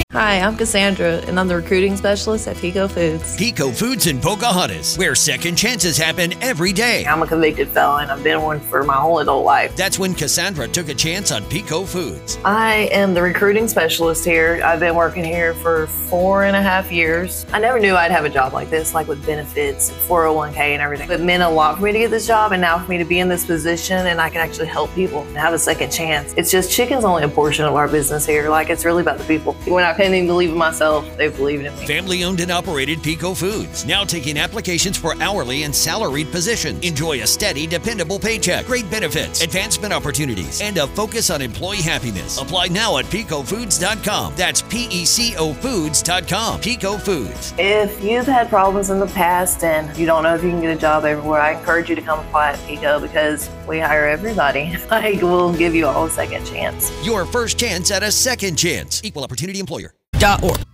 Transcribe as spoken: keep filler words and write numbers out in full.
Hi, I'm Cassandra, and I'm the recruiting specialist at Pico Foods. Pico Foods in Pocahontas, where second chances happen every day. I'm a convicted felon. I've been one for my whole adult life. That's when Cassandra took a chance on Pico Foods. I am the recruiting specialist here. I've been working here for four and a half years. I never knew I'd have a job like this, like with benefits, four oh one k and everything. It meant a lot for me to get this job, and now for me to be in this position and I can actually help people and have a second chance. It's just chicken's only a portion of our business here. Like, it's really about the people. When I couldn't even believe in myself, they believed in me. Family owned and operated Pico Foods, now taking applications for hourly and salaried positions. Enjoy a steady, dependable paycheck, great benefits, advancement opportunities, and a focus on employee happiness. Apply now at pico foods dot com. That's P E C O foods dot com. Pico Foods. If you've had problems in the past and you don't know if you can get a job everywhere, I encourage you to come apply at Pico because we hire everybody. Like, we'll give you all a second chance. Your first chance at a second chance. Equal opportunity employer. Dot org.